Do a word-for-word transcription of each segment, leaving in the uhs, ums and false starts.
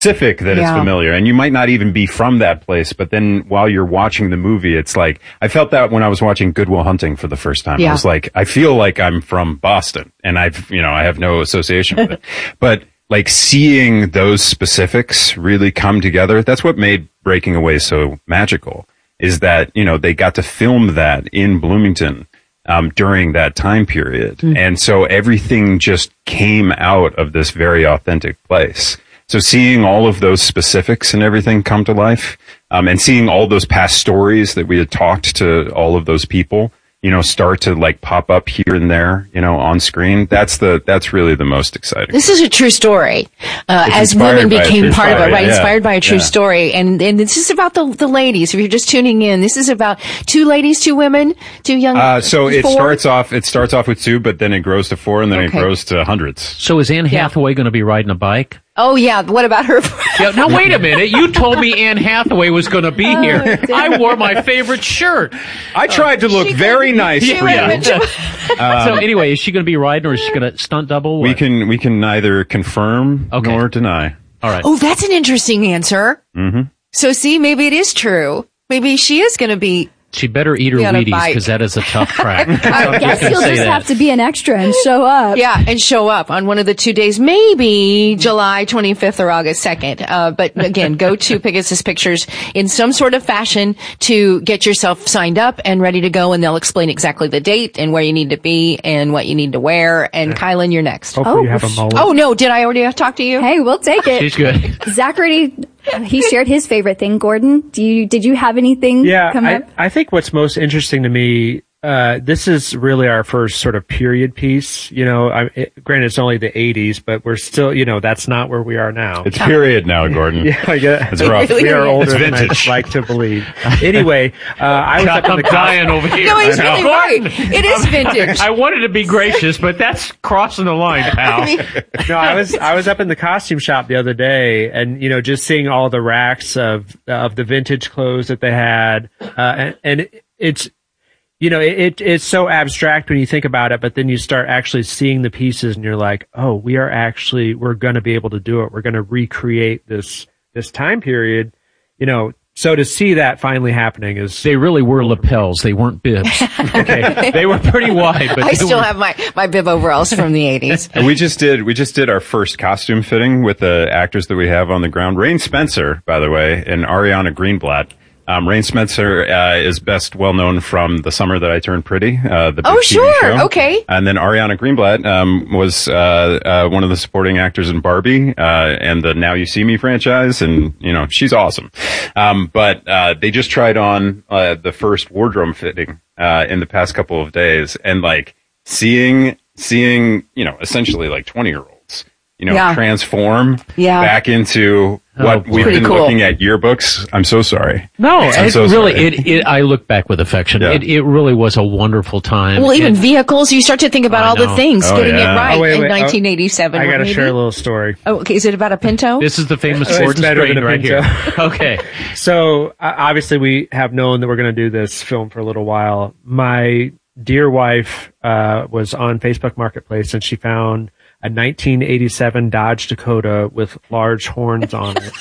specific that Yeah. it's familiar, and you might not even be from that place, but then while you're watching the movie, it's like, I felt that when I was watching Good Will Hunting for the first time. Yeah. I was like, I feel like I'm from Boston, and I've, you know, I have no association with it. But like seeing those specifics really come together, that's what made Breaking Away so magical, is that, you know, they got to film that in Bloomington um, during that time period. Mm. And so everything just came out of this very authentic place. So seeing all of those specifics and everything come to life, um, and seeing all those past stories that we had talked to all of those people, you know, start to like pop up here and there, you know, on screen. That's the, that's really the most exciting. This is a true story. Uh, It's as inspired women by a became true part of it, story, right? yeah. Inspired by a true Yeah. story. And, and this is about the, the ladies. If you're just tuning in, this is about two ladies, two women, two young, Uh, so it four? starts off, it starts off with two, but then it grows to four, and then Okay. it grows to hundreds. So is Anne Yeah. Hathaway going to be riding a bike? Oh yeah. What about her? Yeah, now wait a minute. You told me Anne Hathaway was going to be here. I wore my favorite shirt. I tried to look She very could- nice she for would you. have been- so anyway, is she going to be riding or is she going to stunt double? We What? can, we can neither confirm Okay. nor deny. All right. Oh, that's an interesting answer. Mm-hmm. So see, maybe it is true. Maybe she is going to be. She better eat her Be on a Wheaties bike. because that is a tough track. I guess you'll just have to be an extra and show up. Yeah, and show up on one of the two days, maybe July twenty-fifth or August second. Uh, but again, go to Pegasus Pictures in some sort of fashion to get yourself signed up and ready to go, and they'll explain exactly the date and where you need to be and what you need to wear. And Kylan, you're next. Hopefully Oh, you have a mullet. Oh no, did I already talk to you? Hey, we'll take it. She's good. Zach already, he shared his favorite thing. Gordon, do you, did you have anything Yeah, come I, up? I think what's most interesting to me, uh, this is really our first sort of period piece. You know, I, it, granted, it's only the eighties, but we're still, you know, that's not where we are now. It's period now, Gordon. Yeah, I get It's rough. really We are is. older It's than I vintage. like to believe. Anyway, uh, I was God, up in I'm the dying over here. No, he's I know. really right. It is vintage. I wanted to be gracious, but that's crossing the line, pal. I mean, No, I was I was up in the costume shop the other day, and you know, just seeing all the racks of of the vintage clothes that they had, uh, and, and it's you know, it it's so abstract when you think about it, but then you start actually seeing the pieces, and you're like, oh, we are actually we're going to be able to do it. We're going to recreate this this time period, you know. So to see that finally happening is They really were lapels. They weren't bibs. Okay. They were pretty wide, but I they still were- have my, my bib overalls from the eighties. And we just did, we just did our first costume fitting with the actors that we have on the ground. Rain Spencer, by the way, and Ariana Greenblatt. Um, Rain Spencer uh, is best well known from The Summer That I Turned Pretty, uh, the big Oh, T V sure. show. Okay. And then Ariana Greenblatt um, was uh, uh, one of the supporting actors in Barbie uh, and the Now You See Me franchise, and you know she's awesome. Um, but uh, they just tried on uh, the first wardrobe fitting uh, in the past couple of days, and like seeing seeing you know essentially like twenty year olds you know Yeah. transform Yeah. back into what Oh, we've pretty been cool. looking at yearbooks. I'm so sorry. No, I'm it so really, sorry. it, it, I look back with affection. Yeah. It, it really was a wonderful time. Well, even And- vehicles, you start to think about I all the know. things, Oh, getting yeah. it right Oh, wait, in wait. Oh, nineteen eighty-seven. I got to maybe? share a little story. Oh, okay. Is it about a Pinto? This is the famous It's Ford better strain than a right Pinto. here. Okay. So uh, obviously we have known that we're going to do this film for a little while. My dear wife uh, was on Facebook Marketplace, and she found a nineteen eighty-seven Dodge Dakota with large horns on it.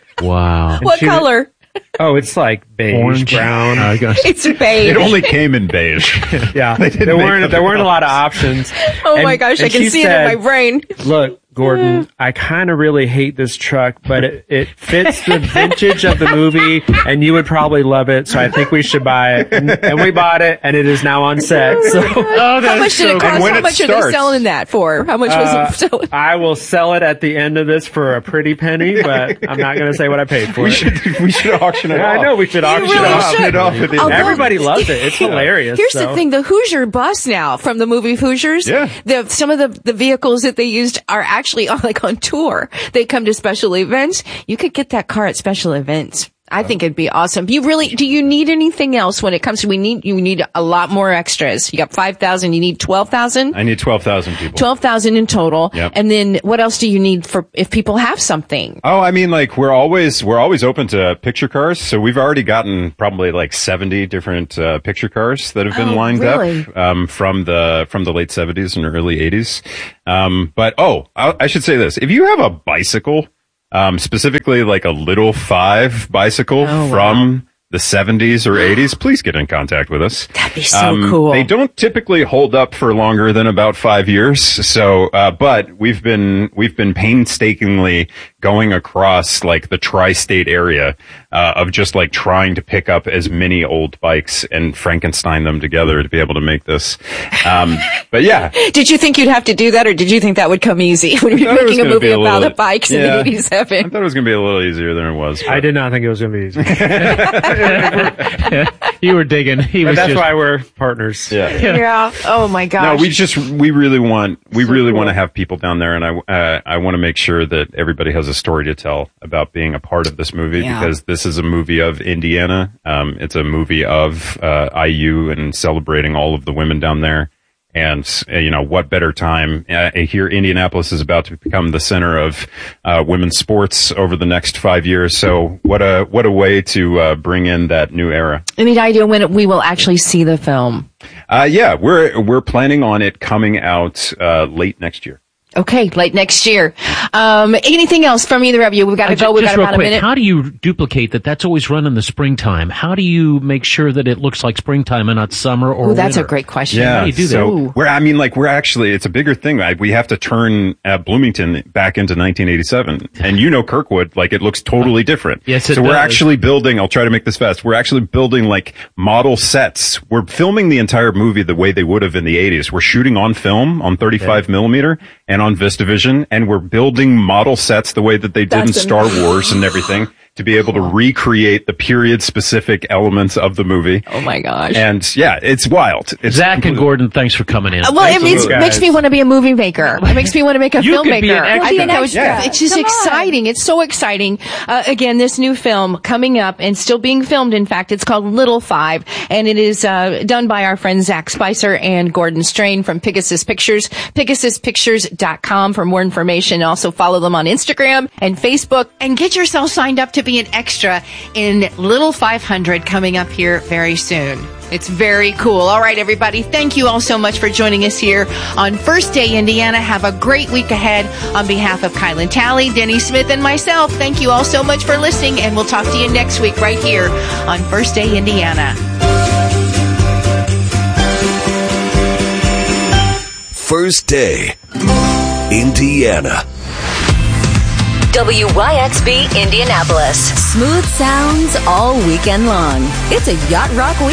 Wow. What she- color? Oh, it's like beige, Orange. brown. Uh, gosh. It's beige. It only came in beige. Yeah, didn't there make weren't other there weren't a lot of colors. options. Oh And- my gosh, I and can she see said, it in my brain. Look, Gordon, I kind of really hate this truck, but it, it fits the vintage of the movie, and you would probably love it. So I think we should buy it. And, and we bought it, and it is now on set. So Oh, How much did it cost? when How it much are they starts- selling that for? How much uh, was it selling? I will sell it at the end of this for a pretty penny, but I'm not going to say what I paid for we it. should we should auction it Yeah, off. I know we should auction really it off. should. It off at the Although- end. Everybody loves it. It's hilarious. Here's so. the thing: the Hoosier bus now from the movie Hoosiers. Yeah. The some of the the vehicles that they used are actually on, like on tour. They come to special events. You could get that car at special events. I think it'd be awesome. You really, do you need anything else when it comes to, we need, you need a lot more extras. You got five thousand, you need twelve thousand? I need twelve thousand people. twelve thousand in total. Yep. And then what else do you need for, if people have something? Oh, I mean, like we're always we're always open to picture cars. So we've already gotten probably like seventy different uh, picture cars that have been Oh, lined really? up um, from the from the late seventies and early eighties. Um, but oh, I, I should say this: if you have a bicycle um, specifically like a Little Five bicycle Oh, wow. from the seventies or eighties, please get in contact with us. That'd be so cool. They don't typically hold up for longer than about five years. So, uh, but we've been, we've been painstakingly going across like the tri-state area, uh, of just like trying to pick up as many old bikes and Frankenstein them together to be able to make this. Um, but yeah. Did you think you'd have to do that, or did you think that would come easy when you're I thought it was making a gonna movie be a about little- the bikes yeah. in I eighty-seven? thought it was going to be a little easier than it was. I but- did not think it was going to be easy. You were digging. He But was that's just, why we're partners. Yeah. Yeah. Oh my No, gosh. we just we really want we So really cool. want to have people down there, and I uh, I want to make sure that everybody has a story to tell about being a part of this movie, Yeah. because this is a movie of Indiana. Um, it's a movie of uh, I U and celebrating all of the women down there. And, uh, you know, what better time? Uh, here, Indianapolis is about to become the center of uh, women's sports over the next five years. So what a what a way to uh, bring in that new era. Any idea when we will actually see the film? Uh, yeah, we're we're planning on it coming out uh, late next year. Okay, late next year. Um, anything else from either of you? We've got to Uh, ju- go. We've just got real about a quick, minute. how do you duplicate that? That's always run in the springtime. How do you make sure that it looks like springtime and not summer or Ooh, that's a winter? great question. Yeah, How do you do that? so Ooh. we're, I mean, like, we're actually, it's a bigger thing. Right? We have to turn uh, Bloomington back into nineteen eighty-seven. And you know Kirkwood, like, it looks totally different. Yes, it So we're does. actually building, I'll try to make this fast, we're actually building, like, model sets. We're filming the entire movie the way they would have in the eighties. We're shooting on film, on thirty-five millimeter, and on VistaVision, and we're building model sets the way that they did in That's Star Wars and everything, to be able to recreate the period-specific elements of the movie. Oh my gosh. And yeah, it's wild. It's Zach and Gordon, thanks for coming in. Uh, well, it Thanks, means, guys. makes me want to be a movie maker. It makes me want to make a You could filmmaker. be an extra. I think that was, Yeah. it's just Come on. exciting. It's so exciting. Uh, again, this new film coming up and still being filmed. In fact, it's called Little Five, and it is uh, done by our friends Zach Spicer and Gordon Strain from Pegasus Pictures. Pegasus Pictures dot com for more information. Also follow them on Instagram and Facebook, and get yourself signed up to be an extra in Little five hundred coming up here very soon. It's very cool. All right, everybody. Thank you all so much for joining us here on First Day Indiana. Have a great week ahead. On behalf of Kylan Talley, Denny Smith, and myself, thank you all so much for listening, and we'll talk to you next week right here on First Day Indiana. First Day, Indiana. W Y X B Indianapolis. Smooth sounds all weekend long. It's a Yacht Rock week.